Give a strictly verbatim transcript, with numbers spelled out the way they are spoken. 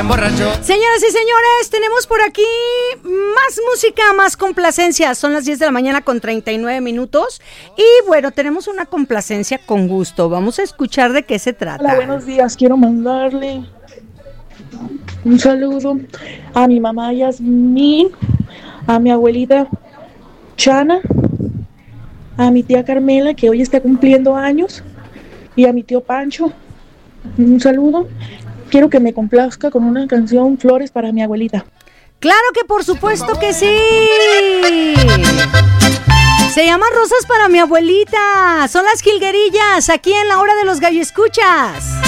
Señoras y señores, tenemos por aquí más música, más complacencia. Son las diez de la mañana con treinta y nueve minutos. Y bueno, tenemos una complacencia con gusto. Vamos a escuchar de qué se trata. Hola, buenos días. Quiero mandarle un saludo a mi mamá Yasmín, a mi abuelita Chana, a mi tía Carmela, que hoy está cumpliendo años, y a mi tío Pancho. Un saludo. Quiero que me complazca con una canción, Flores para mi abuelita. ¡Claro que por supuesto que sí! Se llama Rosas para mi abuelita. Son las Jilguerillas, aquí en la hora de los gallo escuchas.